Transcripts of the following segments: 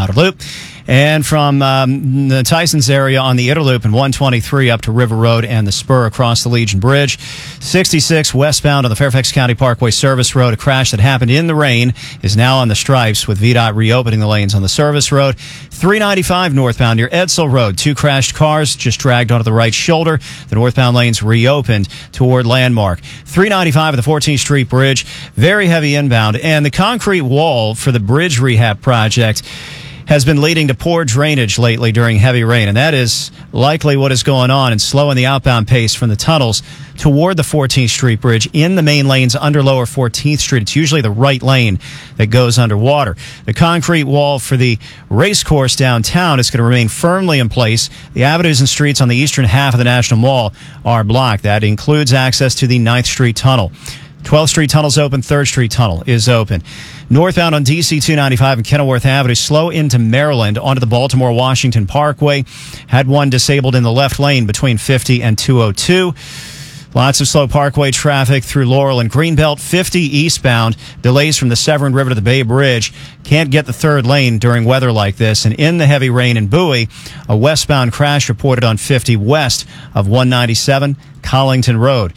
Outer Loop. And from the Tysons area on the Inner Loop and 123 up to River Road and the Spur across the Legion Bridge. 66 westbound on the Fairfax County Parkway Service Road. A crash that happened in the rain is now on the stripes with VDOT reopening the lanes on the service road. 395 northbound near Edsel Road. 2 crashed cars just dragged onto the right shoulder. The northbound lanes reopened toward Landmark. 395 at the 14th Street Bridge. Very heavy inbound. And the concrete wall for the bridge rehab project has been leading to poor drainage lately during heavy rain, and that is likely what is going on and slowing the outbound pace from the tunnels toward the 14th Street Bridge in the main lanes under lower 14th Street. It's usually the right lane that goes underwater. The concrete wall for the race course downtown is going to remain firmly in place. The avenues and streets on the eastern half of the National Mall are blocked. That includes access to the 9th Street Tunnel. 12th Street Tunnel's open. 3rd Street Tunnel is open. Northbound on DC 295 and Kenilworth Avenue, slow into Maryland onto the Baltimore-Washington Parkway. Had one disabled in the left lane between 50 and 202. Lots of slow parkway traffic through Laurel and Greenbelt. 50 eastbound. Delays from the Severn River to the Bay Bridge. Can't get the 3rd lane during weather like this. And in the heavy rain in Bowie, a westbound crash reported on 50 west of 197 Collington Road.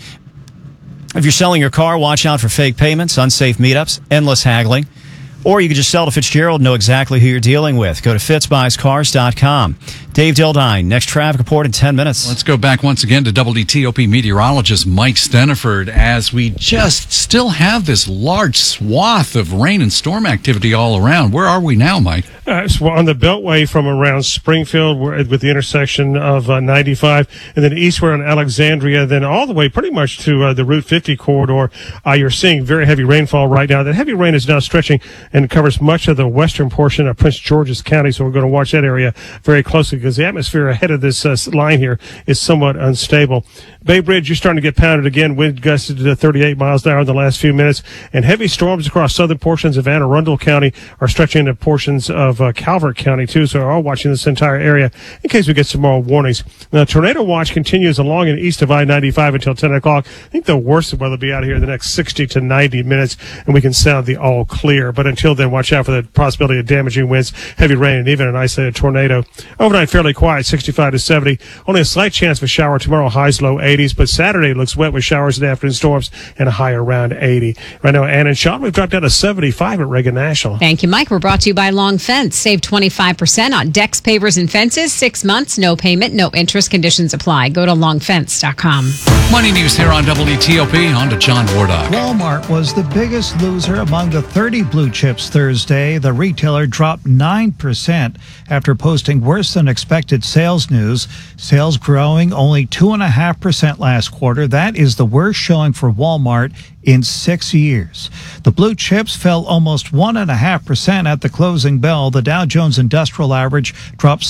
If you're selling your car, watch out for fake payments, unsafe meetups, endless haggling. Or you can just sell to Fitzgerald and know exactly who you're dealing with. Go to fitzbuyscars.com. Dave Dildine, next traffic report in 10 minutes. Let's go back once again to WTOP meteorologist Mike Steniford as we just still have this large swath of rain and storm activity all around. Where are we now, Mike? So on the Beltway from around Springfield with the intersection of 95 and then eastward on Alexandria, then all the way pretty much to the Route 50 corridor. You're seeing very heavy rainfall right now. That heavy rain is now stretching and covers much of the western portion of Prince George's County, so we're going to watch that area very closely because the atmosphere ahead of this line here is somewhat unstable. Bay Bridge, you're starting to get pounded again. Wind gusted to 38 miles an hour in the last few minutes, and heavy storms across southern portions of Anne Arundel County are stretching into portions of Calvert County, too, so we're all watching this entire area in case we get some more warnings. Now, tornado watch continues along and east of I-95 until 10 o'clock. I think the worst of weather will be out here in the next 60 to 90 minutes, and we can sound the all clear. But until then, watch out for the possibility of damaging winds, heavy rain, and even an isolated tornado. Overnight, fairly quiet, 65 to 70. Only a slight chance of a shower tomorrow, highs low 80s, but Saturday looks wet with showers and afternoon storms and a high around 80. Right now, Ann and Sean, we've dropped down to 75 at Reagan National. Thank you, Mike. We're brought to you by Long Fence. Save 25% on decks, pavers, and fences. 6 months, no payment, no interest. Conditions apply. Go to longfence.com. Money news here on WTOP. On to John Wardock. Walmart was the biggest loser among the 30 blue chips Thursday. The retailer dropped 9% after posting worse than expected sales news. Sales growing only 2.5% last quarter. That is the worst showing for Walmart in 6 years. The blue chips fell almost 1.5% at the closing bell. The Dow Jones Industrial Average dropped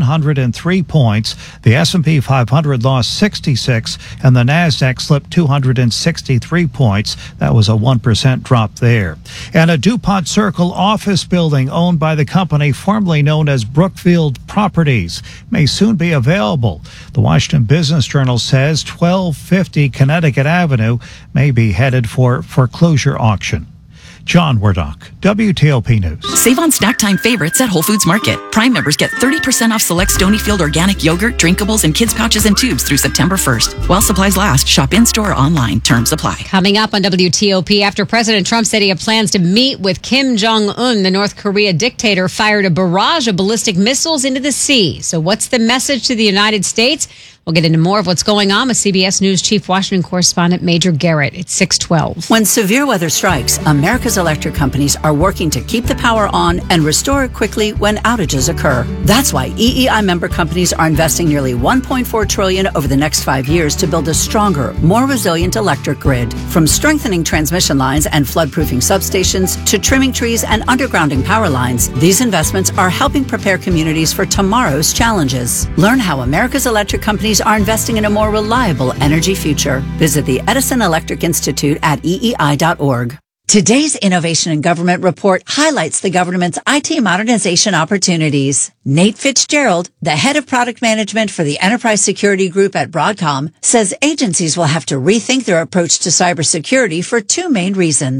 703 points. The S&P 500 lost 66, and the Nasdaq slipped 263 points. That was a 1% drop there. And a DuPont Circle office building owned by the company formerly known as Brookfield Properties may soon be available. The Washington Business Journal says 1250 Connecticut Avenue may be headed for foreclosure auction. John Wardock, WTOP News. Save on snack time favorites at Whole Foods Market. Prime members get 30% off select Stonyfield organic yogurt, drinkables, and kids' pouches and tubes through September 1st. While supplies last, shop in-store or online. Terms apply. Coming up on WTOP, after President Trump said he had plans to meet with Kim Jong-un, the North Korea dictator fired a barrage of ballistic missiles into the sea. So what's the message to the United States? We'll get into more of what's going on with CBS News Chief Washington Correspondent Major Garrett. It's 6:12. When severe weather strikes, America's electric companies are working to keep the power on and restore it quickly when outages occur. That's why EEI member companies are investing nearly $1.4 trillion over the next 5 years to build a stronger, more resilient electric grid. From strengthening transmission lines and floodproofing substations to trimming trees and undergrounding power lines, these investments are helping prepare communities for tomorrow's challenges. Learn how America's electric companies are investing in a more reliable energy future. Visit the Edison Electric Institute at EEI.org. Today's Innovation in Government report highlights the government's IT modernization opportunities. Nate Fitzgerald, the head of product management for the Enterprise Security Group at Broadcom, says agencies will have to rethink their approach to cybersecurity for two main reasons.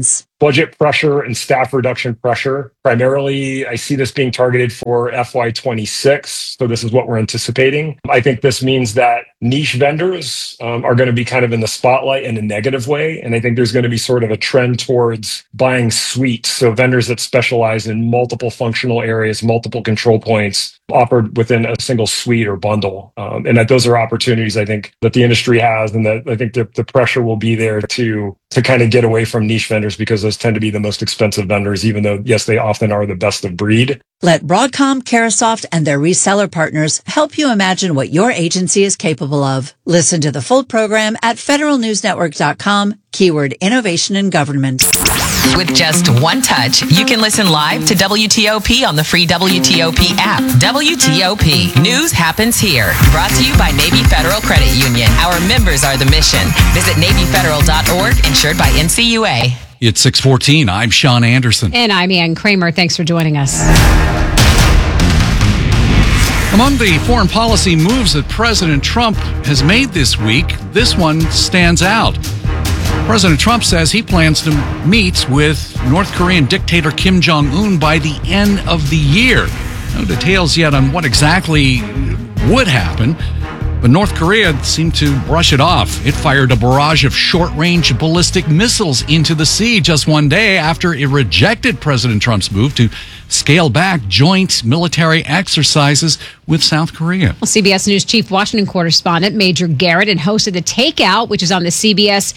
budget pressure and staff reduction pressure. Primarily, I see this being targeted for FY26. So this is what we're anticipating. I think this means that niche vendors are going to be kind of in the spotlight in a negative way. And I think there's going to be sort of a trend towards buying suites. So vendors that specialize in multiple functional areas, multiple control points offered within a single suite or bundle. And that those are opportunities I think that the industry has, and that I think the pressure will be there to kind of get away from niche vendors, because those tend to be the most expensive vendors, even though, yes, they often are the best of breed. Let Broadcom, Carasoft, and their reseller partners help you imagine what your agency is capable of. Listen to the full program at federalnewsnetwork.com, keyword innovation and government. With just one touch, you can listen live to WTOP on the free WTOP app. WTOP. News happens here. Brought to you by Navy Federal Credit Union. Our members are the mission. Visit NavyFederal.org, insured by NCUA. It's 6:14. I'm Sean Anderson. And I'm Ann Kramer. Thanks for joining us. Among the foreign policy moves that President Trump has made this week, this one stands out. President Trump says he plans to meet with North Korean dictator Kim Jong-un by the end of the year. No details yet on what exactly would happen, but North Korea seemed to brush it off. It fired a barrage of short-range ballistic missiles into the sea just one day after it rejected President Trump's move to scale back joint military exercises with South Korea. Well, CBS News chief Washington correspondent Major Garrett, and host of The Takeout, which is on the CBS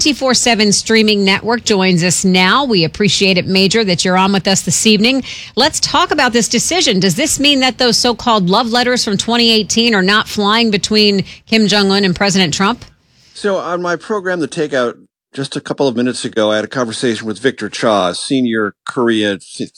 24/7 streaming network, joins us now. We appreciate it, Major, that you're on with us this evening. Let's talk about this decision. Does this mean that those so-called love letters from 2018 are not flying between Kim Jong-un and President Trump? So on my program, The Takeout, just a couple of minutes ago, I had a conversation with Victor Cha, a senior Korea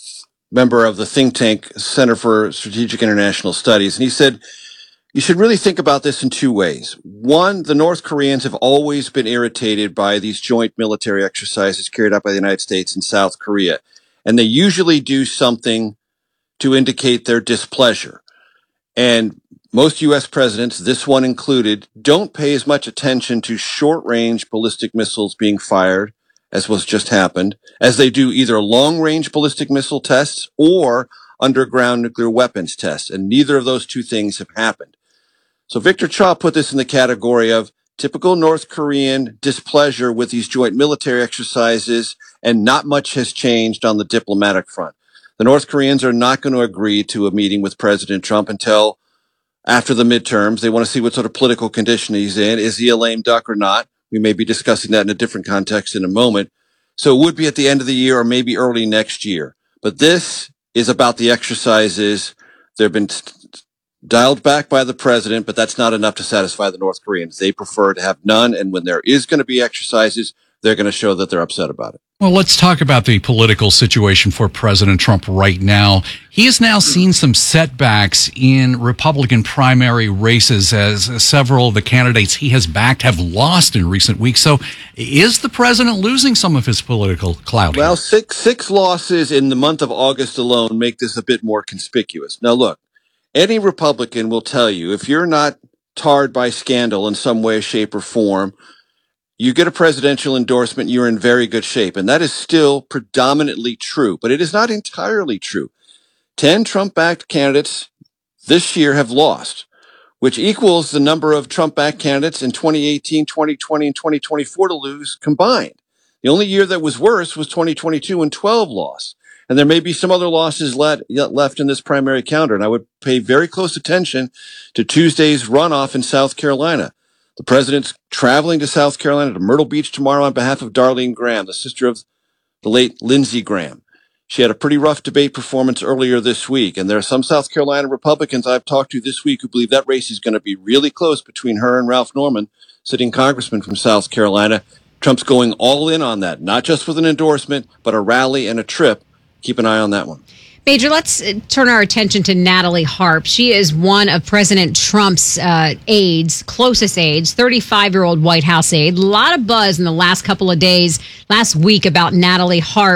member of the think tank Center for Strategic International Studies. And he said, you should really think about this in two ways. One, the North Koreans have always been irritated by these joint military exercises carried out by the United States and South Korea. And they usually do something to indicate their displeasure. And most U.S. presidents, this one included, don't pay as much attention to short-range ballistic missiles being fired, as was just happened, as they do either long-range ballistic missile tests or underground nuclear weapons tests. And neither of those two things have happened. So Victor Cha put this in the category of typical North Korean displeasure with these joint military exercises, and not much has changed on the diplomatic front. The North Koreans are not going to agree to a meeting with President Trump until after the midterms. They want to see what sort of political condition he's in. Is he a lame duck or not? We may be discussing that in a different context in a moment. So it would be at the end of the year or maybe early next year. But this is about the exercises. They've been dialed back by the president, but that's not enough to satisfy the North Koreans. They prefer to have none. And when there is going to be exercises, they're going to show that they're upset about it. Well, let's talk about the political situation for President Trump right now. He has now seen some setbacks in Republican primary races, as several of the candidates he has backed have lost in recent weeks. So is the president losing some of his political clout? Well, six losses in the month of August alone make this a bit more conspicuous. Now, look, any Republican will tell you, if you're not tarred by scandal in some way, shape, or form, you get a presidential endorsement, you're in very good shape. And that is still predominantly true, but it is not entirely true. 10 Trump-backed candidates this year have lost, which equals the number of Trump-backed candidates in 2018, 2020, and 2024 to lose combined. The only year that was worse was 2022 when 12 lost. And there may be some other losses left in this primary calendar. And I would pay very close attention to Tuesday's runoff in South Carolina. The president's traveling to South Carolina, to Myrtle Beach tomorrow on behalf of Darlene Graham, the sister of the late Lindsey Graham. She had a pretty rough debate performance earlier this week, and there are some South Carolina Republicans I've talked to this week who believe that race is going to be really close between her and Ralph Norman, sitting congressman from South Carolina. Trump's going all in on that, not just with an endorsement, but a rally and a trip. Keep an eye on that one. Major, let's turn our attention to Natalie Harp. She is one of President Trump's aides, closest aides, 35-year-old White House aide. A lot of buzz in the last couple of days, last week, about Natalie Harp.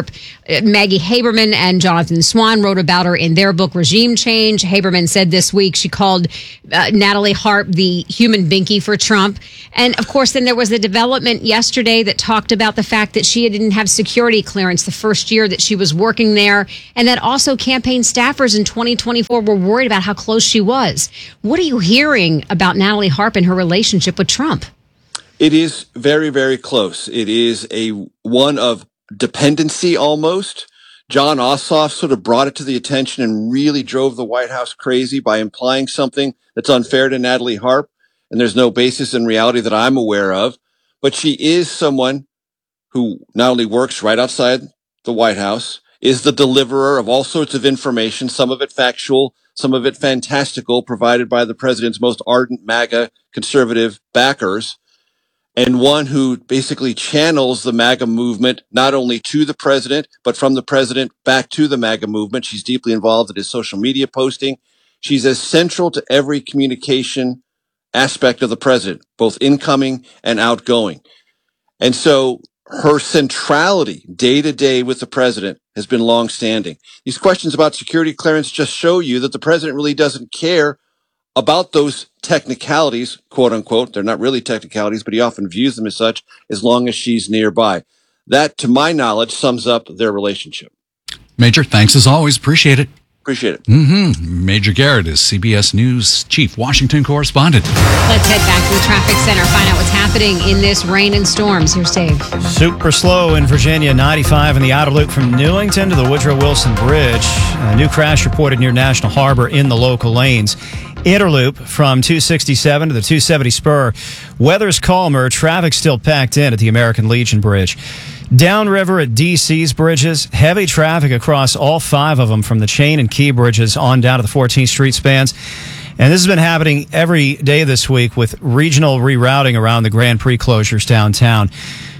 Maggie Haberman and Jonathan Swan wrote about her in their book, Regime Change. Haberman said this week she called Natalie Harp the human binky for Trump. And, of course, then there was a development yesterday that talked about the fact that she didn't have security clearance the first year that she was working there, and that also campaign staffers in 2024 were worried about how close she was. What are you hearing about Natalie Harp and her relationship with Trump? It is very, very close. It is one of dependency almost. John Ossoff sort of brought it to the attention and really drove the White House crazy by implying something that's unfair to Natalie Harp. And there's no basis in reality that I'm aware of. But she is someone who not only works right outside the White House, is the deliverer of all sorts of information, some of it factual, some of it fantastical, provided by the president's most ardent MAGA conservative backers, and one who basically channels the MAGA movement not only to the president, but from the president back to the MAGA movement. She's deeply involved in his social media posting. She's as central to every communication aspect of the president, both incoming and outgoing. And so her centrality day to day with the president has been longstanding. These questions about security clearance just show you that the president really doesn't care about those technicalities, quote unquote. They're not really technicalities, but he often views them as such, as long as she's nearby. That, to my knowledge, sums up their relationship. Major, thanks as always. Appreciate it. Appreciate it. Major Garrett is CBS News Chief Washington Correspondent. Let's head back to the traffic center, find out what's happening in this rain and storms. Here's Dave. Super slow in Virginia, 95 in the outer loop from Newington to the Woodrow Wilson Bridge. A new crash reported near National Harbor in the local lanes. Interloop from 267 to the 270 spur. Weather's calmer. Traffic still packed in at the American Legion Bridge. Downriver at DC's bridges, heavy traffic across all 5 of them from the Chain and Key bridges on down to the 14th Street spans. And this has been happening every day this week with regional rerouting around the Grand Prix closures downtown.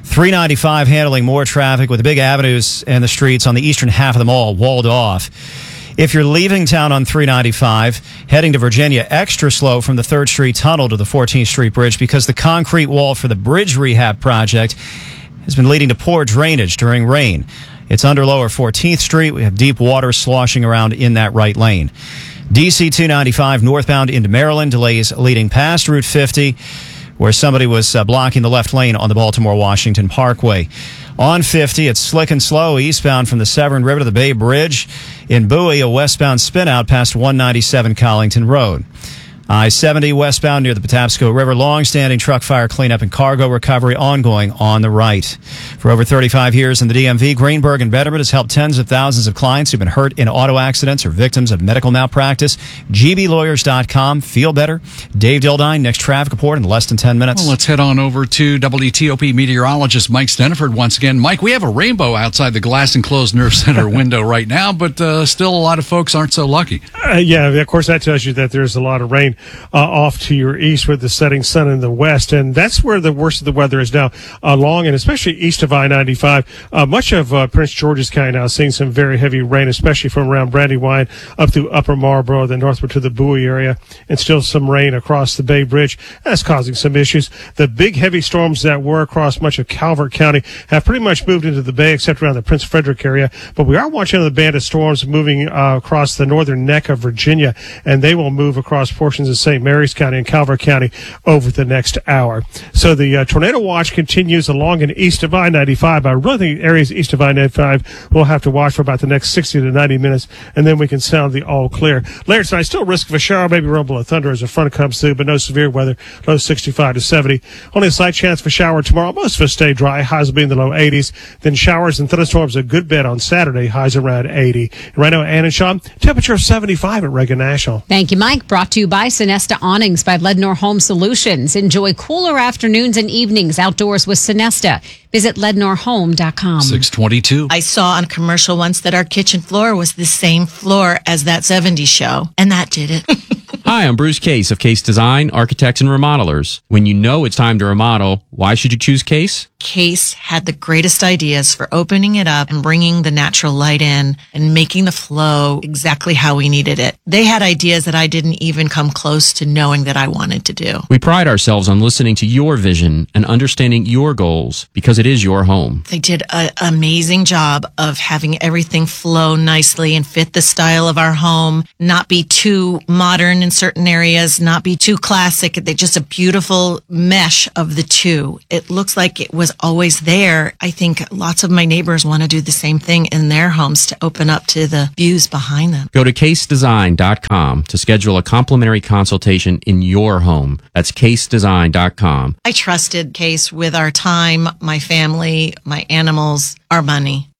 395 handling more traffic with the big avenues and the streets on the eastern half of the mall walled off. If you're leaving town on 395, heading to Virginia, extra slow from the 3rd Street tunnel to the 14th Street bridge because the concrete wall for the bridge rehab project has been leading to poor drainage during rain. It's under lower 14th Street. We have deep water sloshing around in that right lane. DC 295 northbound into Maryland, delays leading past Route 50, where somebody was blocking the left lane on the Baltimore-Washington Parkway. On 50, it's slick and slow eastbound from the Severn River to the Bay Bridge. In Bowie, a westbound spin out past 197 Collington Road. I-70 westbound near the Patapsco River, long-standing truck fire cleanup and cargo recovery ongoing on the right. For over 35 years in the DMV, Greenberg and Betterman has helped tens of thousands of clients who've been hurt in auto accidents or victims of medical malpractice. GBLawyers.com. Feel better. Dave Dildine, next traffic report in less than 10 minutes. Well, let's head on over to WTOP meteorologist Mike Steniford once again. Mike, we have a rainbow outside the glass enclosed Nerve Center window right now, but still a lot of folks aren't so lucky. Yeah, of course, that tells you that there's a lot of rain off to your east with the setting sun in the west. And that's where the worst of the weather is now along and especially east of I-95. Much of Prince George's County now seeing some very heavy rain, especially from around Brandywine up through Upper Marlboro, then northward to the Bowie area, and still some rain across the Bay Bridge. That's causing some issues. The big heavy storms that were across much of Calvert County have pretty much moved into the Bay, except around the Prince Frederick area. But we are watching the band of storms moving across the northern neck of Virginia, and they will move across portions of St. Mary's County and Calvert County over the next hour. So the tornado watch continues along and east of I-95. I really think areas east of I-95 will have to watch for about the next 60 to 90 minutes, and then we can sound the all clear. Later tonight, still risk of a shower, maybe rumble of thunder as a front comes through, but no severe weather, low 65 to 70. Only a slight chance for shower tomorrow. Most of us stay dry. Highs will be in the low 80s. Then showers and thunderstorms a good bit on Saturday. Highs around 80. And right now, Ann and Sean, temperature of 75 at Reagan National. Thank you, Mike. Brought to you by Sonesta Awnings by Lednor Home Solutions. Enjoy cooler afternoons and evenings outdoors with Sonesta. Visit LednorHome.com. 622. I saw on a commercial once that our kitchen floor was the same floor as that 70s show, and that did it. Hi, I'm Bruce Case of Case Design, Architects and Remodelers. When you know it's time to remodel, why should you choose Case? Case had the greatest ideas for opening it up and bringing the natural light in and making the flow exactly how we needed it. They had ideas that I didn't even come close to knowing that I wanted to do. We pride ourselves on listening to your vision and understanding your goals because it is your home. They did an amazing job of having everything flow nicely and fit the style of our home, not be too modern in certain areas, not be too classic. They just a beautiful mesh of the two. It looks like it was always there. I think lots of my neighbors want to do the same thing in their homes to open up to the views behind them. Go to casedesign.com to schedule a complimentary consultation in your home. That's casedesign.com. I trusted Case with our time, my family, my animals, our money.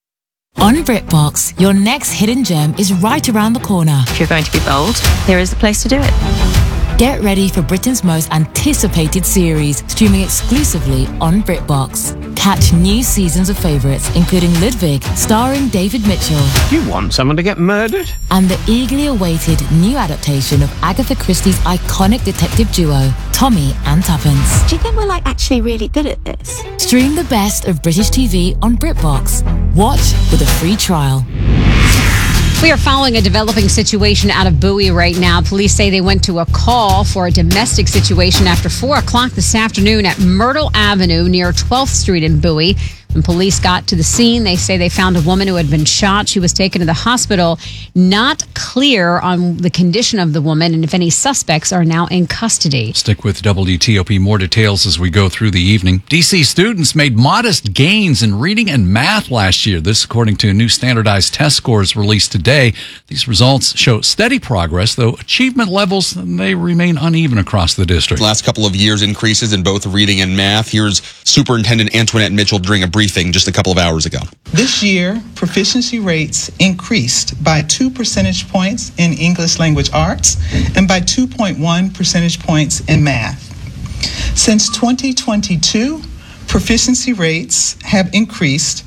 On BritBox, your next hidden gem is right around the corner. If you're going to be bold, here is the place to do it. Get ready for Britain's most anticipated series, streaming exclusively on BritBox. Catch new seasons of favourites, including Ludwig, starring David Mitchell. You want someone to get murdered? And the eagerly awaited new adaptation of Agatha Christie's iconic detective duo, Tommy and Tuppence. Do you think we're actually really good at this? Stream the best of British TV on BritBox. Watch with a free trial. We are following a developing situation out of Bowie right now. Police say they went to a call for a domestic situation after 4 o'clock this afternoon at Myrtle Avenue near 12th Street in Bowie. When police got to the scene, they say they found a woman who had been shot. She was taken to the hospital. Not clear on the condition of the woman and if any suspects are now in custody. Stick with WTOP. More details as we go through the evening. DC students made modest gains in reading and math last year. This according to new standardized test scores released today. These results show steady progress, though achievement levels, they remain uneven across the district. The last couple of years, increases in both reading and math. Here's Superintendent Antoinette Mitchell during a briefing just a couple of hours ago. This year, proficiency rates increased by 2 percentage points in English language arts and by 2.1 percentage points in math. Since 2022, proficiency rates have increased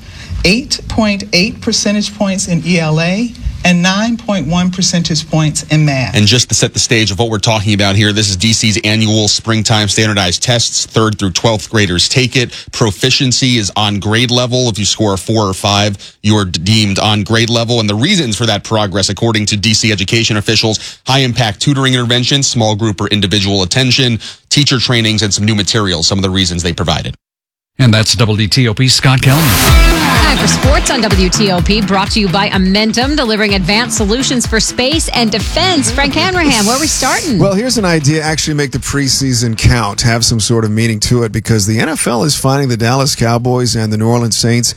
8.8 percentage points in ELA and 9.1 percentage points in math. And just to set the stage of what we're talking about here, this is DC's annual springtime standardized tests. 3rd through 12th graders take it. Proficiency is on grade level. If you score a 4 or 5, you are deemed on grade level. And the reasons for that progress, according to DC education officials, high-impact tutoring interventions, small group or individual attention, teacher trainings, and some new materials, some of the reasons they provided. And that's WTOP's Scott Kellman. Time for sports on WTOP, brought to you by Amentum, delivering advanced solutions for space and defense. Frank Hanrahan, where are we starting? Well, here's an idea. Actually make the preseason count, have some sort of meaning to it, because the NFL is fining the Dallas Cowboys and the New Orleans Saints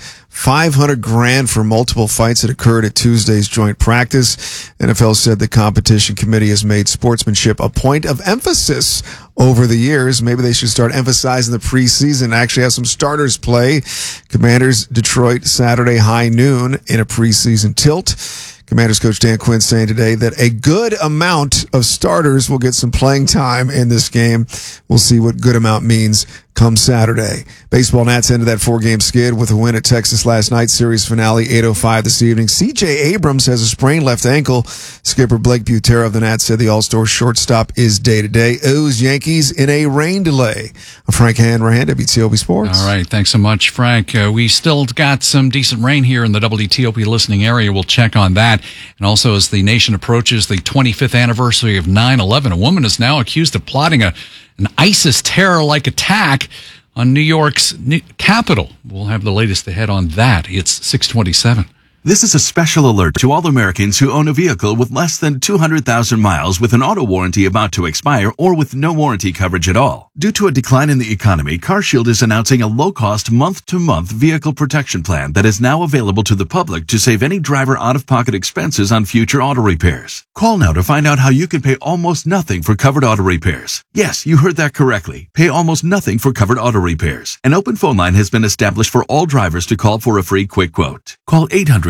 $500,000 for multiple fights that occurred at Tuesday's joint practice. NFL said the competition committee has made sportsmanship a point of emphasis over the years. Maybe they should start emphasizing the preseason, actually have some starters play. Commanders, Detroit, Saturday, high noon in a preseason tilt. Commanders coach Dan Quinn saying today that a good amount of starters will get some playing time in this game. We'll see what good amount means come Saturday. Baseball Nats ended that 4-game skid with a win at Texas last night. Series finale 8:05 this evening. C.J. Abrams has a sprained left ankle. Skipper Blake Butera of the Nats said the All-Star shortstop is day-to-day. O's Yankees in a rain delay. Frank Hanrahan, WTOP Sports. All right. Thanks so much, Frank. We still got some decent rain here in the WTOP listening area. We'll check on that. And also, as the nation approaches the 25th anniversary of 9/11, a woman is now accused of plotting an ISIS terror-like attack on New York's Capitol. We'll have the latest ahead on that. It's 6:27. This is a special alert to all Americans who own a vehicle with less than 200,000 miles with an auto warranty about to expire or with no warranty coverage at all. Due to a decline in the economy, CarShield is announcing a low-cost month-to-month vehicle protection plan that is now available to the public to save any driver out-of-pocket expenses on future auto repairs. Call now to find out how you can pay almost nothing for covered auto repairs. Yes, you heard that correctly. Pay almost nothing for covered auto repairs. An open phone line has been established for all drivers to call for a free quick quote. Call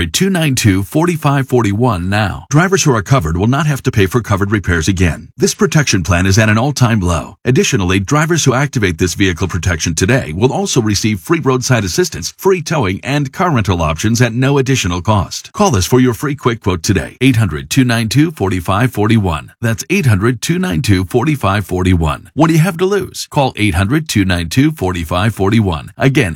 800-292-4541 now. Drivers who are covered will not have to pay for covered repairs again. This protection plan is at an all-time low. Additionally, drivers Drivers who activate this vehicle protection today will also receive free roadside assistance, free towing, and car rental options at no additional cost. Call us for your free quick quote today. 800-292-4541. That's 800-292-4541. What do you have to lose? Call 800-292-4541. Again,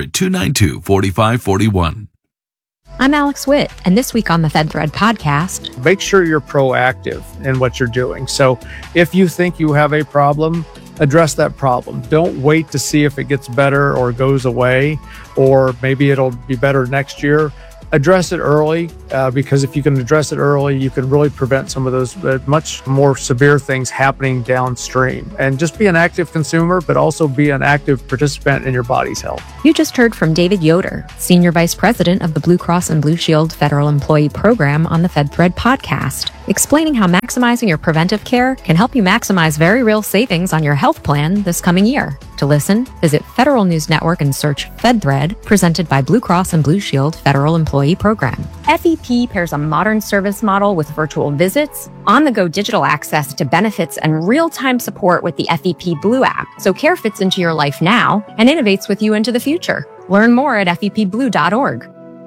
800-292-4541. I'm Alex Witt, and this week on the FedThread podcast, make sure you're proactive in what you're doing. So if you think you have a problem, address that problem. Don't wait to see if it gets better or goes away, or maybe it'll be better next year. Address it early, because if you can address it early, you can really prevent some of those much more severe things happening downstream. And just be an active consumer, but also be an active participant in your body's health. you just heard from David Yoder, Senior Vice President of the Blue Cross and Blue Shield Federal Employee Program on the FedThread podcast, explaining how maximizing your preventive care can help you maximize very real savings on your health plan this coming year. To listen, visit Federal News Network and search FedThread, presented by Blue Cross and Blue Shield Federal Employee Program. FEP pairs a modern service model with virtual visits, on-the-go digital access to benefits, and real-time support with the FEP Blue app, so care fits into your life now and innovates with you into the future. Learn more at fepblue.org.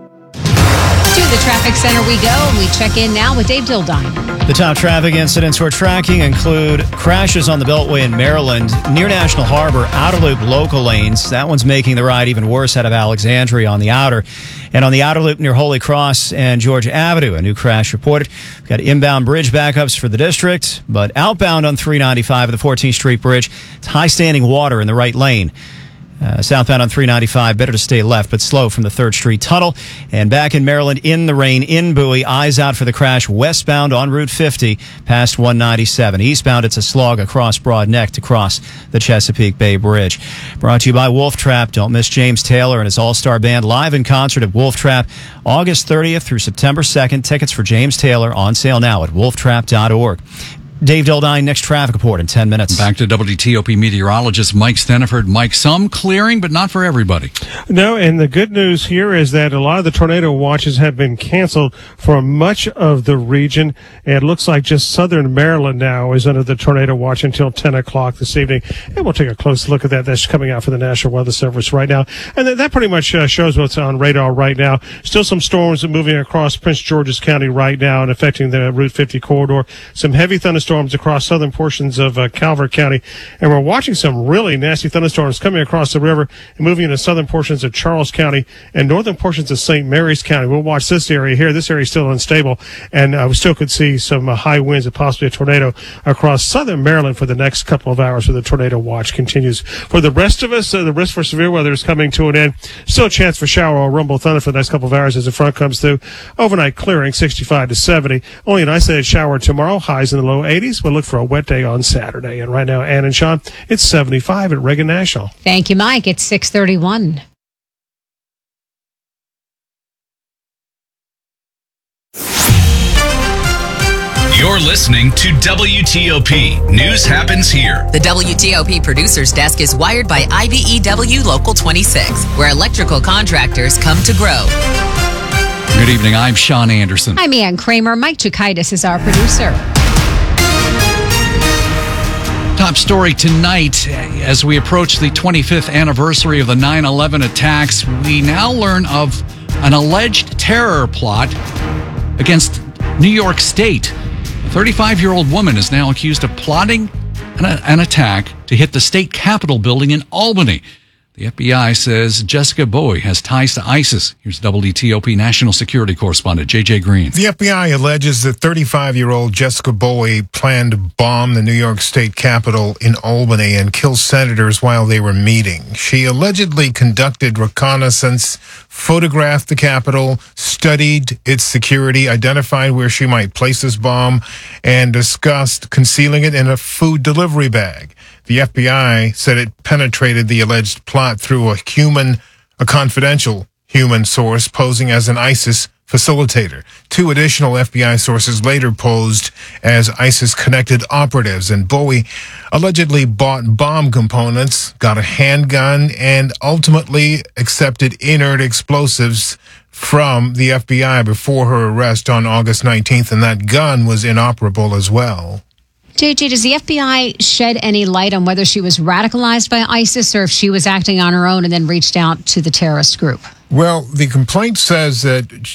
To the traffic center we go, and we check in now with Dave Dildine. The top traffic incidents we're tracking include crashes on the Beltway in Maryland, near National Harbor, outer loop local lanes. That one's making the ride even worse out of Alexandria on the outer. And on the outer loop near Holy Cross and Georgia Avenue, a new crash reported. We've got inbound bridge backups for the district, but outbound on 395 at the 14th Street Bridge, it's high standing water in the right lane. Southbound on 395, better to stay left, but slow from the 3rd Street Tunnel. And back in Maryland, in the rain, in Bowie, eyes out for the crash westbound on Route 50 past 197. Eastbound, it's a slog across Broad Neck to cross the Chesapeake Bay Bridge. Brought to you by Wolf Trap. Don't miss James Taylor and his all-star band live in concert at Wolf Trap August 30th through September 2nd. Tickets for James Taylor on sale now at wolftrap.org. Dave Dildine, next traffic report in 10 minutes. Back to WTOP meteorologist Mike Steniford. Mike, some clearing, but not for everybody. No, and the good news here is that a lot of the tornado watches have been canceled for much of the region. And it looks like just southern Maryland now is under the tornado watch until 10 o'clock this evening. And we'll take a close look at that. That's coming out for the National Weather Service right now. And that pretty much shows what's on radar right now. Still some storms moving across Prince George's County right now and affecting the Route 50 corridor. Some heavy thunderstorms across southern portions of Calvert County, and we're watching some really nasty thunderstorms coming across the river and moving into southern portions of Charles County and northern portions of St. Mary's County. We'll watch this area here. This area is still unstable, and we still could see some high winds and possibly a tornado across southern Maryland for the next couple of hours where the tornado watch continues. For the rest of us, the risk for severe weather is coming to an end. Still a chance for shower or rumble thunder for the next couple of hours as the front comes through. Overnight clearing 65 to 70. Only an isolated shower tomorrow, highs in the low 80s. We'll look for a wet day on Saturday. And right now, Ann and Sean, it's 75 at Reagan National. Thank you, Mike. It's 6:31. You're listening to WTOP. News happens here. The WTOP Producers Desk is wired by IBEW Local 26, where electrical contractors come to grow. Good evening. I'm Sean Anderson. I'm Ann Kramer. Mike Chikaitis is our producer. Top story tonight, as we approach the 25th anniversary of the 9/11 attacks, we now learn of an alleged terror plot against New York State. A 35-year-old woman is now accused of plotting an attack to hit the state capitol building in Albany. The FBI says Jessica Bowie has ties to ISIS. Here's WTOP National Security Correspondent J.J. Green. The FBI alleges that 35-year-old Jessica Bowie planned to bomb the New York State Capitol in Albany and kill senators while they were meeting. She allegedly conducted reconnaissance, photographed the Capitol, studied its security, identified where she might place this bomb, and discussed concealing it in a food delivery bag. The FBI said it penetrated the alleged plot through a confidential human source posing as an ISIS facilitator. 2 additional FBI sources later posed as ISIS-connected operatives, and Bowie allegedly bought bomb components, got a handgun, and ultimately accepted inert explosives from the FBI before her arrest on August 19th, and that gun was inoperable as well. JJ, does the FBI shed any light on whether she was radicalized by ISIS or if she was acting on her own and then reached out to the terrorist group? Well, the complaint says that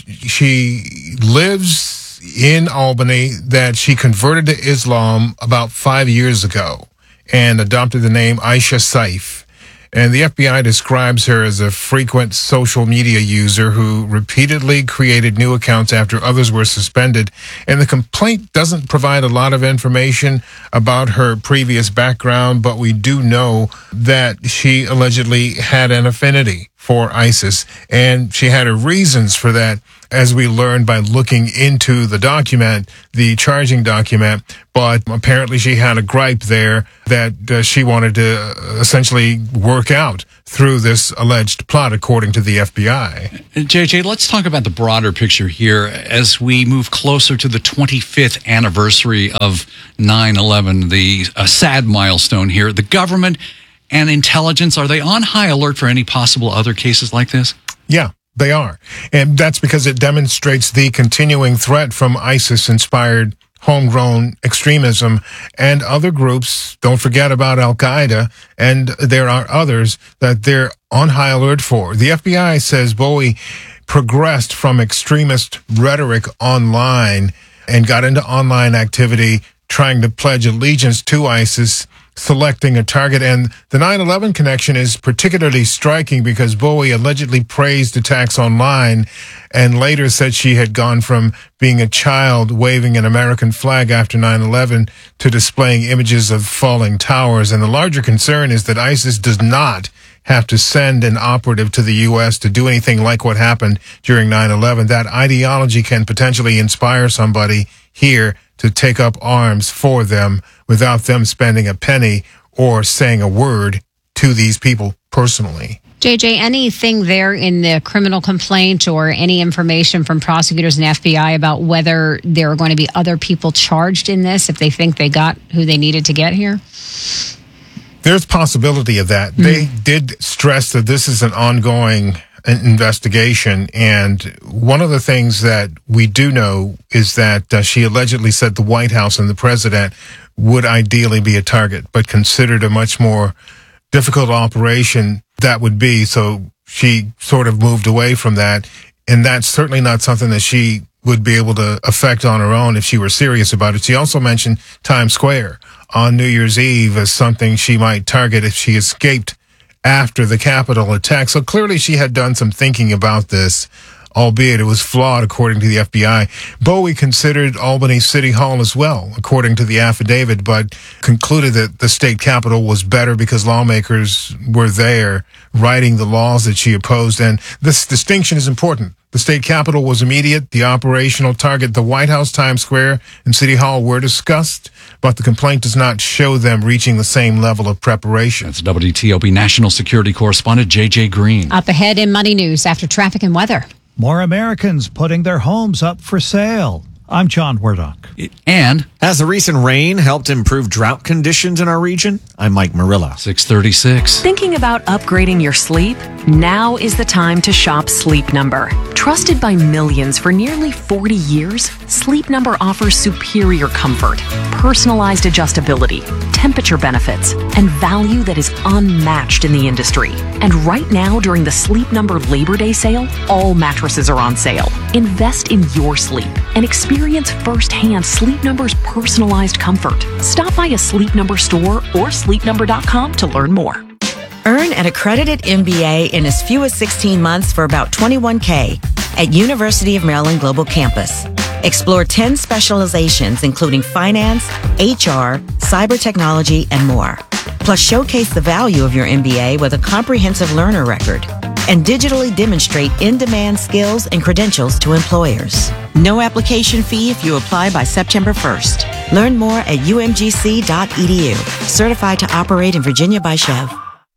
she lives in Albany, that she converted to Islam about 5 years ago and adopted the name Aisha Saif. And the FBI describes her as a frequent social media user who repeatedly created new accounts after others were suspended. And the complaint doesn't provide a lot of information about her previous background, but we do know that she allegedly had an affinity for ISIS, and she had her reasons for that, as we learned by looking into the document, the charging document. But apparently she had a gripe there that she wanted to essentially work out through this alleged plot, according to the FBI. JJ, let's talk about the broader picture here as we move closer to the 25th anniversary of 9/11, the sad milestone here. The government and intelligence, are they on high alert for any possible other cases like this? Yeah, they are. And that's because it demonstrates the continuing threat from ISIS-inspired homegrown extremism and other groups. Don't forget about Al-Qaeda, and there are others that they're on high alert for. The FBI says Bowie progressed from extremist rhetoric online and got into online activity trying to pledge allegiance to ISIS, selecting a target. And the 9/11 connection is particularly striking because Bowie allegedly praised attacks online and later said she had gone from being a child waving an American flag after 9/11 to displaying images of falling towers. And the larger concern is that ISIS does not have to send an operative to the U.S. to do anything like what happened during 9/11. That ideology can potentially inspire somebody here to take up arms for them without them spending a penny or saying a word to these people personally. JJ, anything there in the criminal complaint or any information from prosecutors and FBI about whether there are going to be other people charged in this if they think they got who they needed to get here? There's possibility of that. They did stress that this is an ongoing investigation, and one of the things that we do know is that she allegedly said the White House and the president would ideally be a target, but considered a much more difficult operation that would be. So she sort of moved away from that, and that's certainly not something that she would be able to affect on her own if she were serious about it. She also mentioned Times Square on New Year's Eve as something she might target if she escaped after the Capitol attack. So clearly she had done some thinking about this, albeit it was flawed according to the FBI. Bowie considered Albany City Hall as well, according to the affidavit, but concluded that the state capitol was better because lawmakers were there writing the laws that she opposed. And this distinction is important. The state capitol was immediate. The operational target, the White House, Times Square, and City Hall were discussed, but the complaint does not show them reaching the same level of preparation. That's WTOP National Security Correspondent JJ Green. Up ahead in Money News after traffic and weather. More Americans putting their homes up for sale. I'm John Wardock. And has the recent rain helped improve drought conditions in our region? I'm Mike Marilla. 636. Thinking about upgrading your sleep? Now is the time to shop Sleep Number. Trusted by millions for nearly 40 years, Sleep Number offers superior comfort, personalized adjustability, temperature benefits, and value that is unmatched in the industry. And right now, during the Sleep Number Labor Day sale, all mattresses are on sale. Invest in your sleep and experience firsthand Sleep Number's personalized comfort. Stop by a Sleep Number store or sleepnumber.com to learn more. Earn an accredited MBA in as few as 16 months for about $21K at University of Maryland Global Campus. Explore 10 specializations, including finance, HR, cyber technology, and more. Plus, showcase the value of your MBA with a comprehensive learner record and digitally demonstrate in-demand skills and credentials to employers. No application fee if you apply by September 1st. Learn more at umgc.edu. Certified to operate in Virginia by Chev.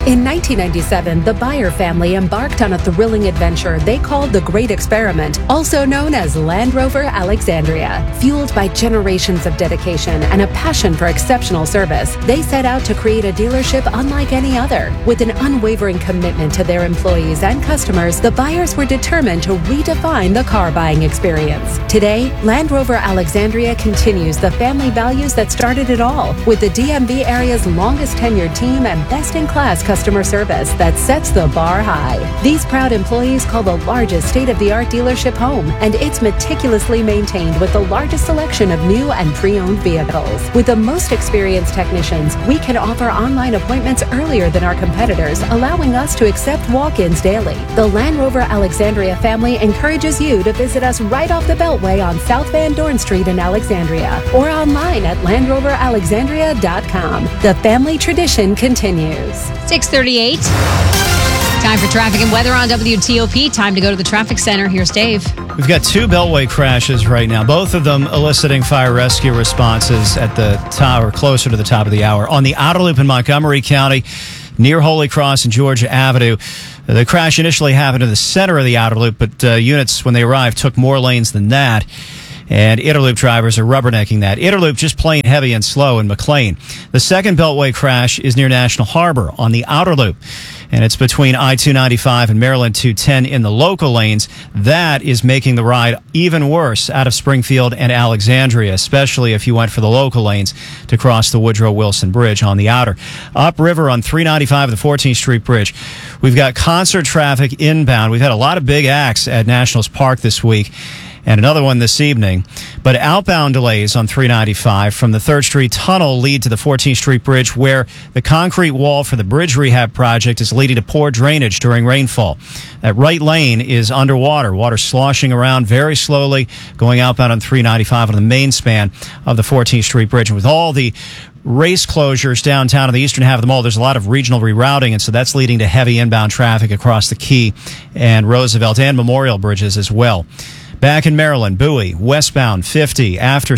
In 1997, the Beyer family embarked on a thrilling adventure they called the Great Experiment, also known as Land Rover Alexandria. Fueled by generations of dedication and a passion for exceptional service, they set out to create a dealership unlike any other. With an unwavering commitment to their employees and customers, the Beyers were determined to redefine the car buying experience. Today, Land Rover Alexandria continues the family values that started it all, with the DMV area's longest tenured team and best-in-class customer service that sets the bar high. These proud employees call the largest state-of-the-art dealership home, and it's meticulously maintained with the largest selection of new and pre-owned vehicles. With the most experienced technicians, we can offer online appointments earlier than our competitors, allowing us to accept walk-ins daily. The Land Rover Alexandria family encourages you to visit us right off the Beltway on South Van Dorn Street in Alexandria, or online at LandRoverAlexandria.com. The family tradition continues. 6:38. Time for traffic and weather on WTOP. Time to go to the traffic center. Here's Dave. We've got two Beltway crashes right now, both of them eliciting fire rescue responses at the top or closer to the top of the hour. On the outer loop in Montgomery County, near Holy Cross and Georgia Avenue, the crash initially happened in the center of the outer loop, but units, when they arrived, took more lanes than that. And Interloop drivers are rubbernecking that. Interloop just plain heavy and slow in McLean. The second Beltway crash is near National Harbor on the outer loop, and it's between I-295 and Maryland 210 in the local lanes. That is making the ride even worse out of Springfield and Alexandria, especially if you went for the local lanes to cross the Woodrow Wilson Bridge on the outer. Upriver on 395 and the 14th Street Bridge. We've got concert traffic inbound. We've had a lot of big acts at Nationals Park this week, and another one this evening. But outbound delays on 395 from the 3rd Street Tunnel lead to the 14th Street Bridge, where the concrete wall for the bridge rehab project is leading to poor drainage during rainfall. That right lane is underwater, water sloshing around very slowly, going outbound on 395 on the main span of the 14th Street Bridge. And with all the race closures downtown in the eastern half of the mall, there's a lot of regional rerouting, and so that's leading to heavy inbound traffic across the Key and Roosevelt and Memorial bridges as well. Back in Maryland, Bowie, westbound 50, after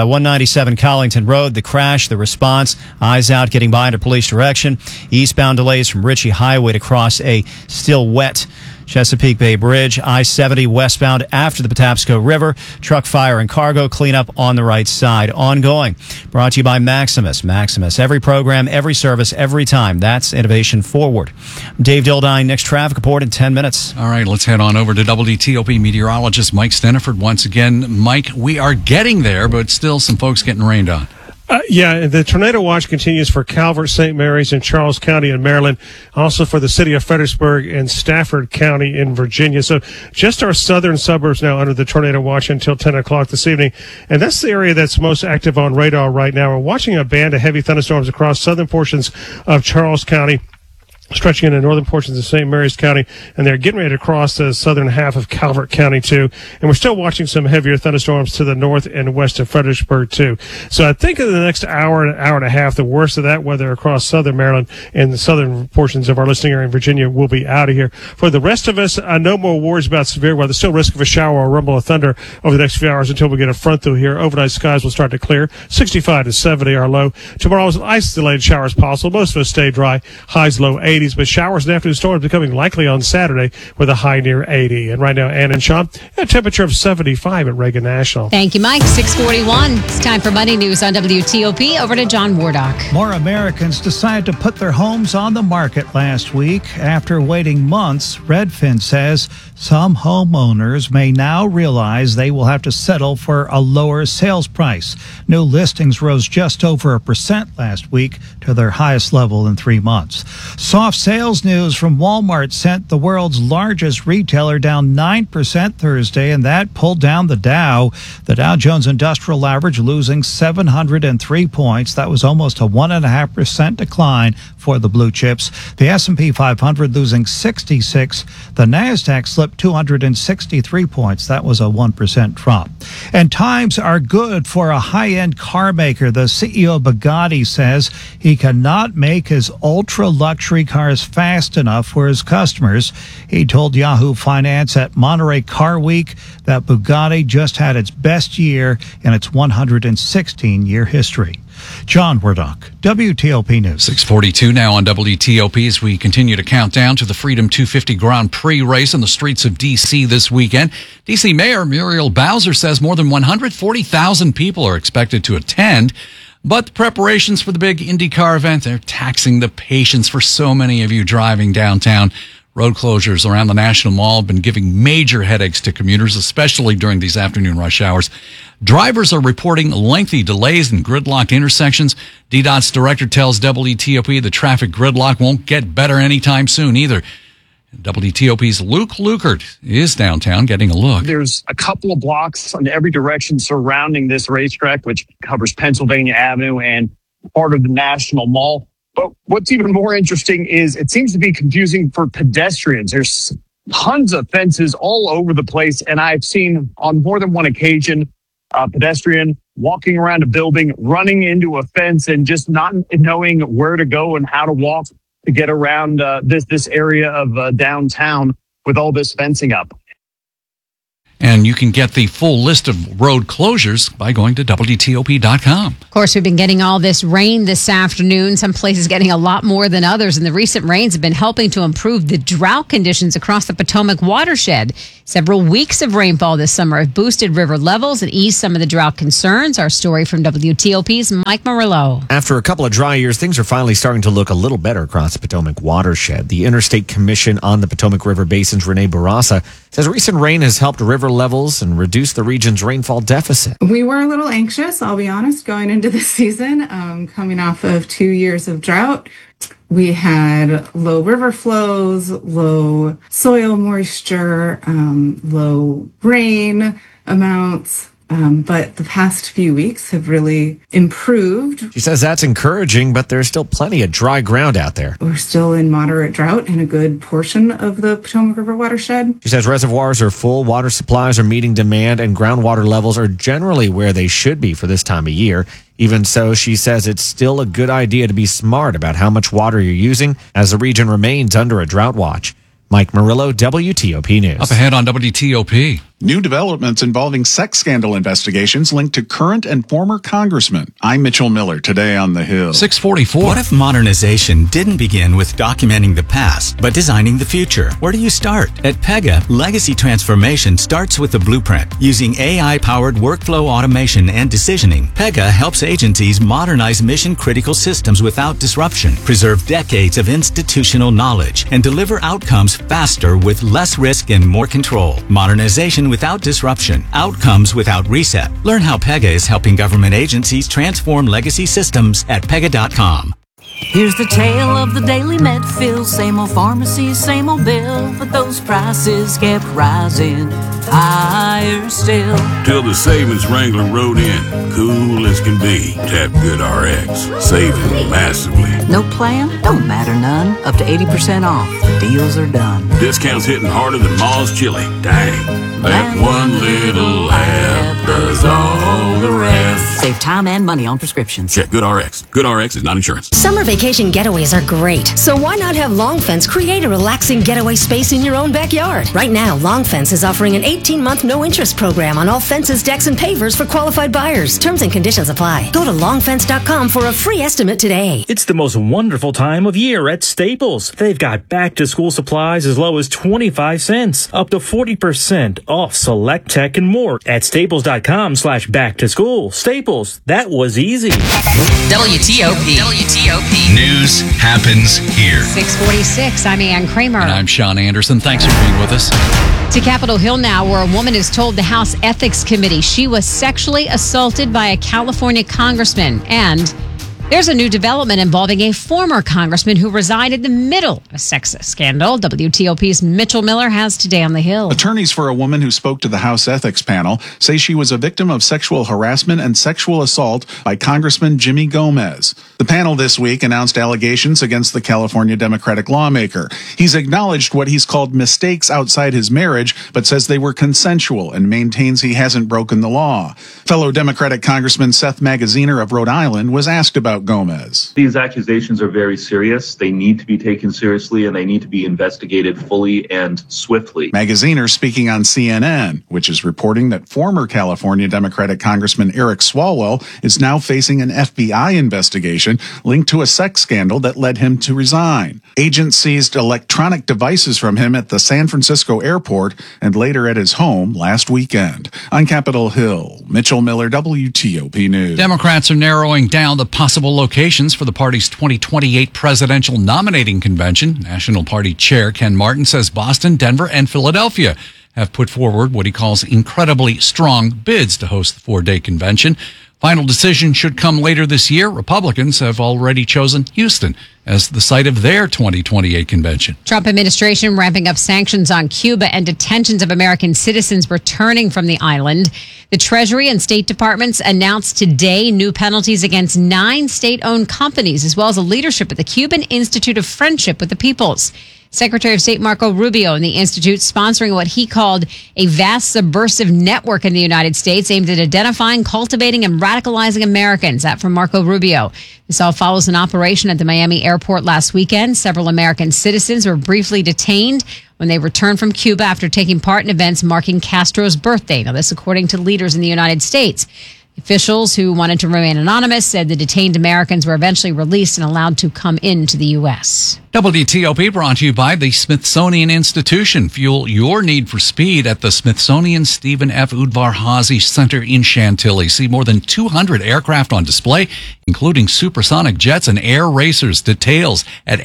197 Collington Road, the crash, the response, eyes out, getting by under police direction. Eastbound delays from Ritchie Highway to cross a still wet Chesapeake Bay Bridge. I-70 westbound after the Patapsco River. Truck fire and cargo cleanup on the right side. Ongoing. Brought to you by Maximus. Maximus. Every program, every service, every time. That's innovation forward. Dave Dildine, next traffic report in 10 minutes. All right, let's head on over to WTOP meteorologist Mike Steniford once again. Mike, we are getting there, but still some folks getting rained on. Yeah, the tornado watch continues for Calvert, St. Mary's, and Charles County in Maryland, also for the city of Fredericksburg and Stafford County in Virginia. So just our southern suburbs now under the tornado watch until 10 o'clock this evening. And that's the area that's most active on radar right now. We're watching a band of heavy thunderstorms across southern portions of Charles County, stretching into northern portions of St. Mary's County, and they're getting ready to cross the southern half of Calvert County, too. And we're still watching some heavier thunderstorms to the north and west of Fredericksburg, too. So I think in the next hour and a half, the worst of that weather across southern Maryland and the southern portions of our listening area in Virginia will be out of here. For the rest of us, no more worries about severe weather. Still risk of a shower or rumble of thunder over the next few hours until we get a front through here. Overnight skies will start to clear. 65 to 70 are low. Tomorrow's isolated showers possible. Most of us stay dry. Highs low 80s, but showers and afternoon storms becoming likely on Saturday with a high near 80. And right now, Ann and Sean, a temperature of 75 at Reagan National. Thank you, Mike. 6:41. It's time for Money News on WTOP. Over to John Wardock. More Americans decided to put their homes on the market last week after waiting months. Redfin says some homeowners may now realize they will have to settle for a lower sales price. New listings rose just over 1% last week to their highest level in 3 months. Soft sales news from Walmart sent the world's largest retailer down 9% Thursday, and that pulled down the Dow. The Dow Jones Industrial Average losing 703 points. That was almost a 1.5% decline for the blue chips. The S&P 500 losing 66. The NASDAQ slipped 263 points. That was a 1% drop. And times are good for a high-end car maker. The CEO of Bugatti says he cannot make his ultra-luxury cars fast enough for his customers. He told Yahoo Finance at Monterey Car Week that Bugatti just had its best year in its 116-year history. John Wardock, WTOP News. 6:42 now on WTOP as we continue to count down to the Freedom 250 Grand Prix race on the streets of D.C. this weekend. D.C. Mayor Muriel Bowser says more than 140,000 people are expected to attend. But the preparations for the big IndyCar event, they're taxing the patience for so many of you driving downtown. Road closures around the National Mall have been giving major headaches to commuters, especially during these afternoon rush hours. Drivers are reporting lengthy delays in gridlocked intersections. DDOT's director tells WTOP the traffic gridlock won't get better anytime soon either. WTOP's Luke Lukert is downtown getting a look. There's a couple of blocks in every direction surrounding this racetrack, which covers Pennsylvania Avenue and part of the National Mall. But what's even more interesting is it seems to be confusing for pedestrians. There's tons of fences all over the place, and I've seen on more than one occasion a pedestrian walking around a building, running into a fence, and just not knowing where to go and how to walk to get around this area of downtown with all this fencing up. And you can get the full list of road closures by going to WTOP.com. Of course, we've been getting all this rain this afternoon. Some places getting a lot more than others. And the recent rains have been helping to improve the drought conditions across the Potomac watershed. Several weeks of rainfall this summer have boosted river levels and eased some of the drought concerns. Our story from WTOP's Mike Murillo. After a couple of dry years, things are finally starting to look a little better across the Potomac watershed. The Interstate Commission on the Potomac River Basin's Renee Barassa says recent rain has helped river levels and reduce the region's rainfall deficit. We were a little anxious, I'll be honest, going into this season, coming off of 2 years of drought. We had low river flows, low soil moisture, low rain amounts. But the past few weeks have really improved. She says that's encouraging, but there's still plenty of dry ground out there. We're still in moderate drought in a good portion of the Potomac River watershed. She says reservoirs are full, water supplies are meeting demand, and groundwater levels are generally where they should be for this time of year. Even so, she says it's still a good idea to be smart about how much water you're using as the region remains under a drought watch. Mike Murillo, WTOP News. Up ahead on WTOP. New developments involving sex scandal investigations linked to current and former congressmen. I'm Mitchell Miller, today on The Hill. 644. What if modernization didn't begin with documenting the past, but designing the future? Where do you start? At Pega, legacy transformation starts with the blueprint. Using AI-powered workflow automation and decisioning, Pega helps agencies modernize mission-critical systems without disruption, preserve decades of institutional knowledge, and deliver outcomes faster with less risk and more control. Modernization without disruption. Outcomes without reset. Learn how Pega is helping government agencies transform legacy systems at Pega.com. Here's the tale of the daily Medfield. Same old pharmacy, same old bill, but those prices kept rising higher still. Till the savings wrangler rode in, cool as can be. Tap GoodRx, saving massively. No plan? Don't matter none. Up to 80% off. The deals are done. Discounts hitting harder than Ma's chili. Dang. That one little app does all the rest. Save time and money on prescriptions. Check GoodRx. GoodRx is not insurance. Summer vacation getaways are great, so why not have Long Fence create a relaxing getaway space in your own backyard? Right now, Long Fence is offering an 18-month no-interest program on all fences, decks, and pavers for qualified buyers. Terms and conditions apply. Go to longfence.com for a free estimate today. It's the most wonderful time of year at Staples. They've got back-to-school supplies as low as 25 cents, up to 40% off select tech and more at staples.com/back-to-school. Staples, that was easy. WTOP. News happens here. 646. I'm Ann Kramer. And I'm Sean Anderson. Thanks for being with us. To Capitol Hill now, where a woman has told the House Ethics Committee she was sexually assaulted by a California congressman. And there's a new development involving a former congressman who resigned in the middle of a sex scandal. WTOP's Mitchell Miller has Today on the Hill. Attorneys for a woman who spoke to the House Ethics Panel say she was a victim of sexual harassment and sexual assault by Congressman Jimmy Gomez. The panel this week announced allegations against the California Democratic lawmaker. He's acknowledged what he's called mistakes outside his marriage, but says they were consensual and maintains he hasn't broken the law. Fellow Democratic Congressman Seth Magaziner of Rhode Island was asked about about Gomez. These accusations are very serious. They need to be taken seriously, and they need to be investigated fully and swiftly. Magaziner speaking on CNN, which is reporting that former California Democratic Congressman Eric Swalwell is now facing an FBI investigation linked to a sex scandal that led him to resign. Agents seized electronic devices from him at the San Francisco airport and later at his home last weekend. On Capitol Hill, Mitchell Miller, WTOP News. Democrats are narrowing down the possible locations for the party's 2028 presidential nominating convention. National Party Chair Ken Martin says Boston, Denver, and Philadelphia have put forward what he calls incredibly strong bids to host the four-day convention. Final decision should come later this year. Republicans have already chosen Houston as the site of their 2028 convention. Trump administration ramping up sanctions on Cuba and detentions of American citizens returning from the island. The Treasury and State Departments announced today new penalties against 9 state-owned companies, as well as the leadership of the Cuban Institute of Friendship with the Peoples. Secretary of State Marco Rubio and the Institute sponsoring what he called a vast subversive network in the United States aimed at identifying, cultivating, and radicalizing Americans. That from Marco Rubio. This all follows an operation at the Miami airport last weekend. Several American citizens were briefly detained when they returned from Cuba after taking part in events marking Castro's birthday. Now, this according to leaders in the United States. Officials who wanted to remain anonymous said the detained Americans were eventually released and allowed to come into the U.S. WTOP brought to you by the Smithsonian Institution. Fuel your need for speed at the Smithsonian Stephen F. Udvar-Hazy Center in Chantilly. See more than 200 aircraft on display, including supersonic jets and air racers. Details at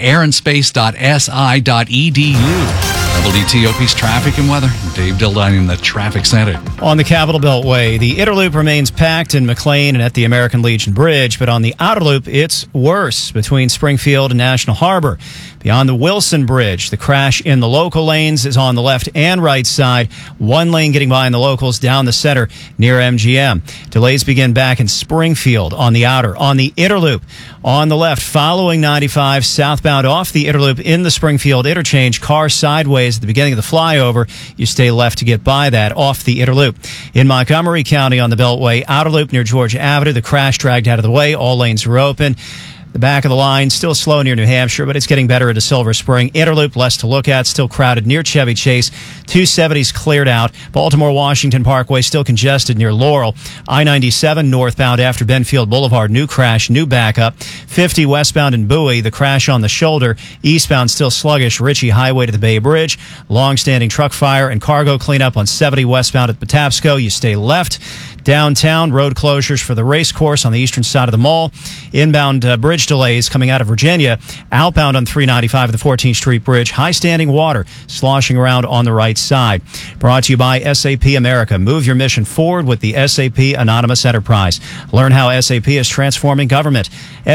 airanspace.si.edu. WTOP's traffic and weather. Dave Dildine in the Traffic Center. On the Capitol Beltway, the Inner Loop remains packed in McLean and at the American Legion Bridge, but on the Outer Loop, it's worse between Springfield and National Harbor. Beyond the Wilson Bridge, the crash in the local lanes is on the left and right side. One lane getting by in the locals down the center near MGM. Delays begin back in Springfield on the outer. On the Inner Loop, on the left, following 95 southbound off the Inner Loop in the Springfield interchange, car sideways at the beginning of the flyover. You stay left to get by that off the Inner Loop. In Montgomery County on the Beltway, Outer Loop near Georgia Avenue, the crash dragged out of the way. All lanes are open. The back of the line, still slow near New Hampshire, but it's getting better into Silver Spring. Inner Loop, less to look at, still crowded near Chevy Chase. 270's cleared out. Baltimore-Washington Parkway still congested near Laurel. I-97 northbound after Benfield Boulevard, new crash, new backup. 50 westbound in Bowie, the crash on the shoulder. Eastbound still sluggish, Ritchie Highway to the Bay Bridge. Long-standing truck fire and cargo cleanup on 70 westbound at Patapsco. You stay left. Downtown, road closures for the race course on the eastern side of the mall. Inbound bridge delays coming out of Virginia. Outbound on 395 at the 14th Street Bridge. High standing water sloshing around on the right side. Brought to you by SAP America. Move your mission forward with the SAP Anonymous Enterprise. Learn how SAP is transforming government.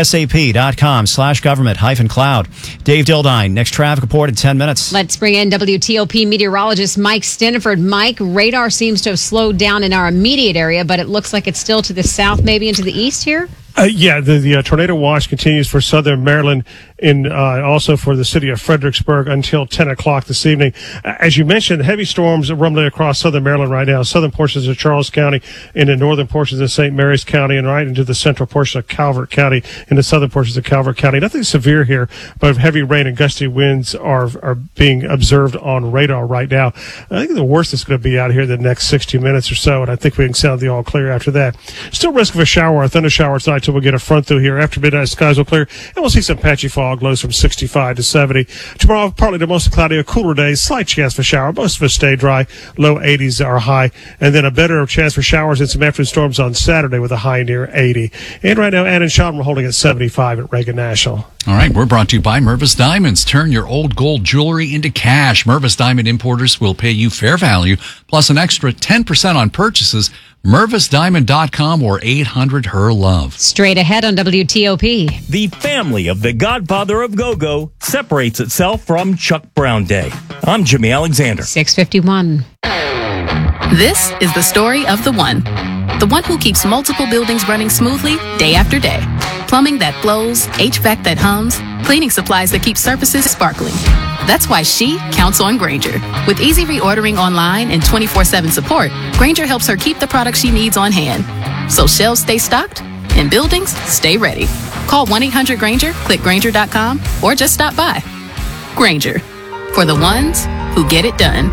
SAP.com/government-cloud. Dave Dildine, next traffic report in 10 minutes. Let's bring in WTOP meteorologist Mike Stiniford. Mike, radar seems to have slowed down in our immediate area, but it looks like it's still to the south, maybe into the east here? The tornado watch continues for southern Maryland and also for the city of Fredericksburg until 10 o'clock this evening. As you mentioned, heavy storms are rumbling across southern Maryland right now, southern portions of Charles County, into northern portions of St. Mary's County, and right into the central portion of Calvert County, and the southern portions of Calvert County. Nothing severe here, but heavy rain and gusty winds are being observed on radar right now. I think the worst is going to be out here the next 60 minutes or so, and I think we can sound the all clear after that. Still risk of a shower or thunder shower tonight until we get a front through here. After midnight, skies will clear, and we'll see some patchy fog, lows from 65 to 70. Tomorrow, partly to mostly cloudy, a cooler day, slight chance for shower. Most of us stay dry. Low 80s are high, and then a better chance for showers and some afternoon storms on Saturday with a high near 80. And right now, Ann and Sean were holding at 75 at Reagan National. All right, we're brought to you by Mervis Diamonds. Turn your old gold jewelry into cash. Mervis Diamond Importers will pay you fair value, plus an extra 10% on purchases. MervisDiamond.com or 800-HER-LOVE. Straight ahead on WTOP. The family of the godfather of go-go separates itself from Chuck Brown Day. I'm Jimmy Alexander. 6:51. This is the story of the one who keeps multiple buildings running smoothly day after day. Plumbing that flows, HVAC that hums, cleaning supplies that keep surfaces sparkling. That's why she counts on Grainger. With easy reordering online and 24/7 support, Grainger helps her keep the products she needs on hand, so shelves stay stocked And buildings, stay ready. Call 1-800-GRANGER, click Grainger.com, or just stop by. Grainger, for the ones who get it done.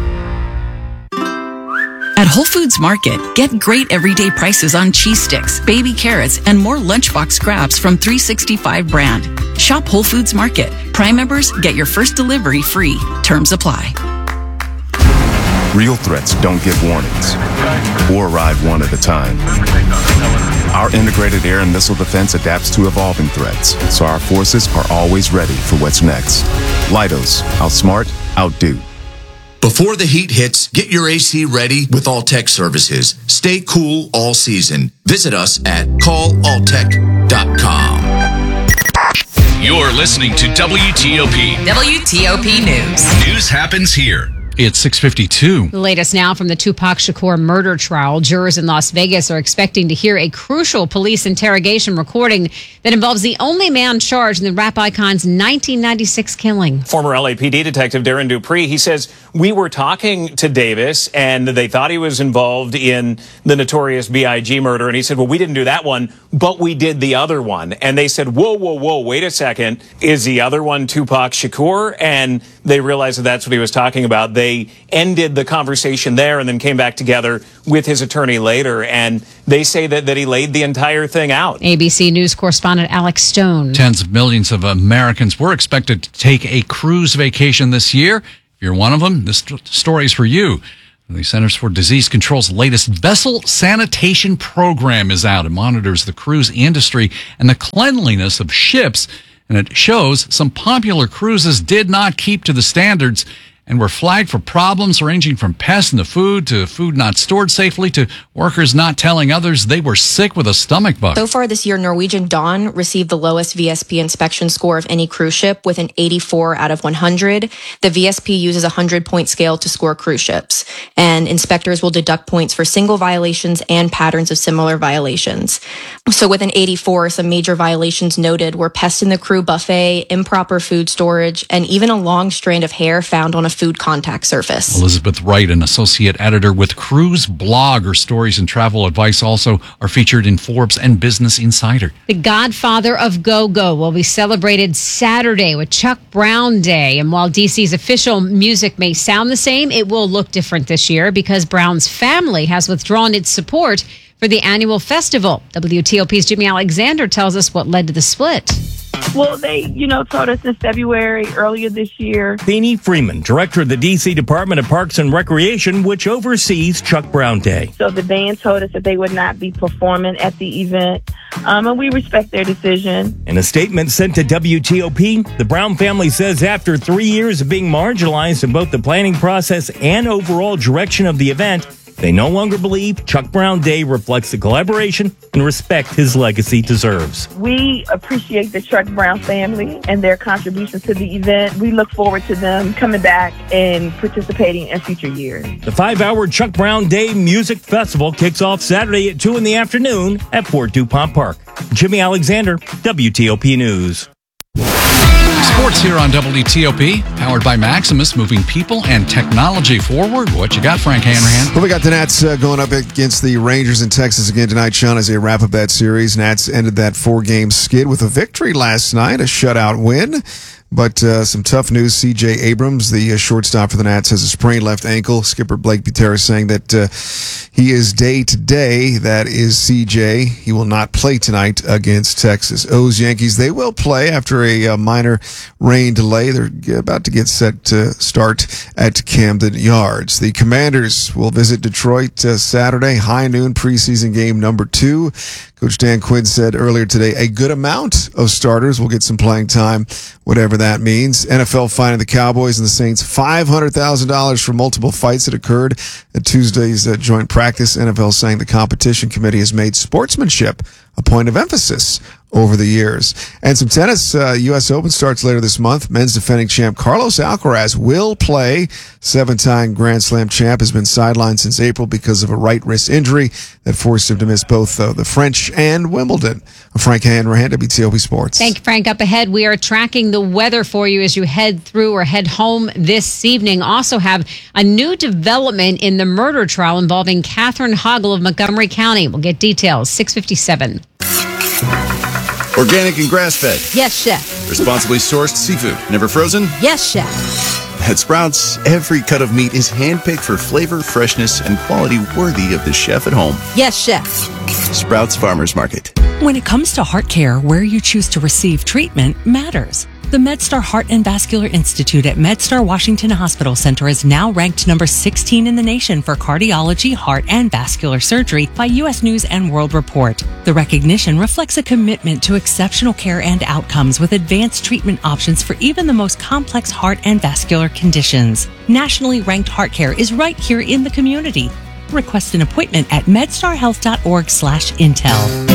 At Whole Foods Market, get great everyday prices on cheese sticks, baby carrots, and more lunchbox scraps from 365 brand. Shop Whole Foods Market. Prime members get your first delivery free. Terms apply. Real threats don't get warnings or arrive one at a time. Our integrated air and missile defense adapts to evolving threats, so our forces are always ready for what's next. Leidos, outsmart, outdo. Before the heat hits, get your AC ready with Alltech services. Stay cool all season. Visit us at callalltech.com. You're listening to WTOP. WTOP News. News happens here. It's 6:52. The latest now from the Tupac Shakur murder trial. Jurors in Las Vegas are expecting to hear a crucial police interrogation recording that involves the only man charged in the rap icon's 1996 killing. Former LAPD detective Darren Dupree, he says, we were talking to Davis and they thought he was involved in the notorious B.I.G. murder. And he said, well, we didn't do that one, but we did the other one. And they said, whoa, wait a second. Is the other one Tupac Shakur? And they realized that that's what he was talking about. They ended the conversation there and then came back together with his attorney later. And they say that he laid the entire thing out. ABC News correspondent Alex Stone. Tens of millions of Americans were expected to take a cruise vacation this year. If you're one of them, this story is for you. The Centers for Disease Control's latest vessel sanitation program is out. It monitors the cruise industry and the cleanliness of ships. And it shows some popular cruises did not keep to the standards and were flagged for problems ranging from pests in the food to food not stored safely to workers not telling others they were sick with a stomach bug. So far this year, Norwegian Dawn received the lowest VSP inspection score of any cruise ship with an 84 out of 100. The VSP uses a 100-point scale to score cruise ships, and inspectors will deduct points for single violations and patterns of similar violations. So with an 84, some major violations noted were pests in the crew buffet, improper food storage, and even a long strand of hair found on a food contact surface. Elizabeth Wright, an associate editor with Cruise Blog. Her stories and travel advice also are featured in Forbes and Business Insider. The godfather of go-go will be celebrated Saturday with Chuck Brown Day. And while DC's official music may sound the same, it will look different this year because Brown's family has withdrawn its support for the annual festival. WTOP's Jimmy Alexander tells us what led to the split. Well, they, told us in February, earlier this year. Beanie Freeman, director of the D.C. Department of Parks and Recreation, which oversees Chuck Brown Day. So the band told us that they would not be performing at the event, and we respect their decision. In a statement sent to WTOP, the Brown family says after 3 years of being marginalized in both the planning process and overall direction of the event, they no longer believe Chuck Brown Day reflects the collaboration and respect his legacy deserves. We appreciate the Chuck Brown family and their contributions to the event. We look forward to them coming back and participating in future years. The 5-hour Chuck Brown Day Music Festival kicks off Saturday at 2 in the afternoon at Fort DuPont Park. Jimmy Alexander, WTOP News. Sports here on WTOP, powered by Maximus, moving people and technology forward. What you got, Frank Hanrahan? Well, we got the Nats going up against the Rangers in Texas again tonight, Sean, as they wrap up that series. Nats ended that 4-game skid with a victory last night, a shutout win. But some tough news. C.J. Abrams, the shortstop for the Nats, has a sprained left ankle. Skipper Blake Butera saying that he is day-to-day. That is C.J. He will not play tonight against Texas. O's Yankees, they will play after a minor rain delay. They're about to get set to start at Camden Yards. The Commanders will visit Detroit Saturday, high noon preseason game number 2. Coach Dan Quinn said earlier today a good amount of starters will get some playing time, whatever that means. NFL fining the Cowboys and the Saints $500,000 for multiple fights that occurred at Tuesday's joint practice. NFL saying the competition committee has made sportsmanship a point of emphasis over the years. And some tennis. U.S. Open starts later this month. Men's defending champ Carlos Alcaraz will play. 7-time Grand Slam champ has been sidelined since April because of a right wrist injury that forced him to miss both the French and Wimbledon. Frank Hanrahan, WTOP Sports. Thank you, Frank. Up ahead, we are tracking the weather for you as you head through or head home this evening. Also have a new development in the murder trial involving Catherine Hoggle of Montgomery County. We'll get details. 6:57. Organic and grass-fed. Yes, chef. Responsibly sourced seafood, never frozen. Yes, chef. At Sprouts, every cut of meat is handpicked for flavor, freshness, and quality worthy of the chef at home. Yes, chef. Sprouts Farmers Market. When it comes to heart care, where you choose to receive treatment matters. The MedStar Heart and Vascular Institute at MedStar Washington Hospital Center is now ranked number 16 in the nation for cardiology, heart, and vascular surgery by U.S. News and World Report. The recognition reflects a commitment to exceptional care and outcomes with advanced treatment options for even the most complex heart and vascular conditions. Nationally ranked heart care is right here in the community. Request an appointment at medstarhealth.org/intel.